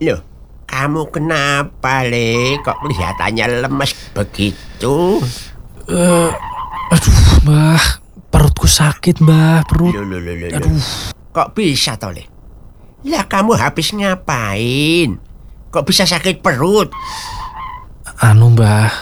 Loh, kamu kenapa, Le? Kok kelihatannya lemes begitu? Aduh, Mbah, perutku sakit, Mbah, perut. Loh. Aduh. Kok bisa toh, Le? Lah kamu habis ngapain? Kok bisa sakit perut? Mbah,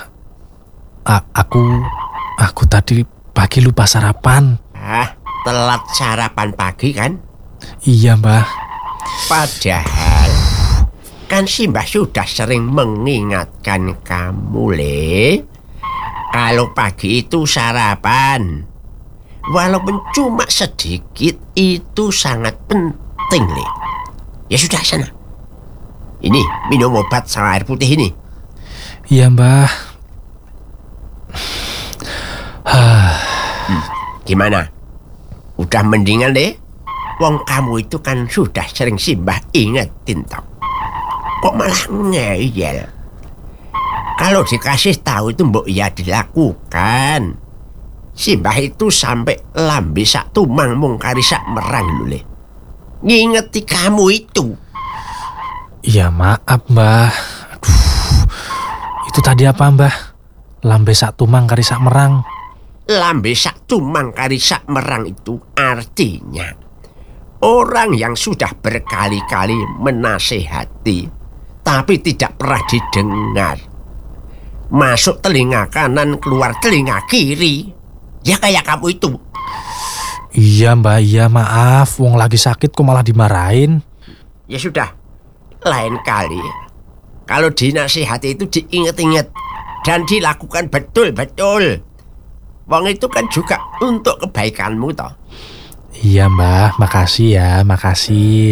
aku tadi pagi lupa sarapan. Telat sarapan pagi kan? Iya, Mbah. Padahal kan si Mbah sudah sering mengingatkan kamu, Le. Kalau pagi itu sarapan, walaupun cuma sedikit, itu sangat penting, Le. Ya sudah, sana. Ini, minum obat sama air putih ini. Iya, Mbah. Gimana? Udah mendingan, Le? Wong kamu itu kan sudah sering si Mbah ingetin toh. Kok malah ngeyel? Kalau dikasih tahu itu mbok ya dilakukan. Si Mbah itu sampai lambe sak tumang mungkari sak merang lho, Le. Ngingeti kamu itu. Iya, maaf, Mbah. Aduh. Itu tadi apa, Mbah? Lambe sak tumang kari sak merang. Lambe sak tumang kari sak merang itu artinya orang yang sudah berkali-kali menasehati tapi tidak pernah didengar. Masuk telinga kanan, keluar telinga kiri. Ya kayak kamu itu. Iya, Mbah, iya, maaf. Wong lagi sakit kok malah dimarahin. Ya sudah, lain kali kalau dinasihati itu diinget-inget dan dilakukan betul-betul. Wong itu kan juga untuk kebaikanmu toh. Iya, Mbah, makasih ya, makasih.